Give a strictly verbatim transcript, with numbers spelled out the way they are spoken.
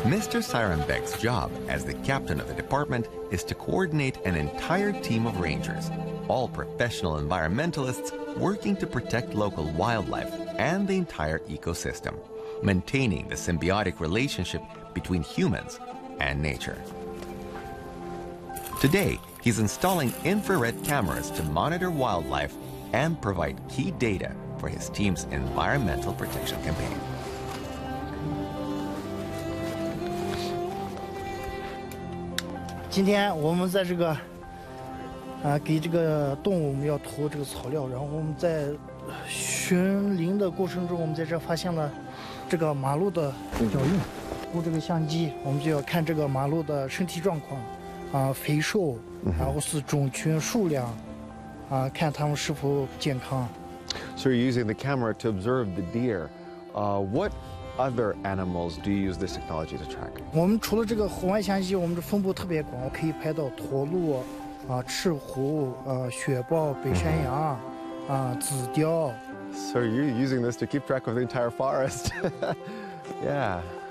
Mister Sirenbeck's job as the captain of the department is to coordinate an entire team of rangers, all professional environmentalists working to protect local wildlife and the entire ecosystem, maintaining the symbiotic relationship between humans and nature. Today, he's installing infrared cameras to monitor wildlife and provide key data for his team's environmental protection campaign. 今天我们在这个，啊，给这个动物我们要涂这个草料，然后我们在巡林的过程中，我们在这发现了这个马路的脚印。涂这个相机，我们就要看这个马路的身体状况，啊，肥瘦，然后是种群数量，啊，看它们是否健康。 So you're using the camera to observe the deer. Uh, what other animals do you use this technology to track? 我们除了这个红外相机，我们的分布特别广，可以拍到驼鹿、啊赤狐、呃雪豹、北山羊、啊紫貂。 So you're using this to keep track of the entire forest. Yeah.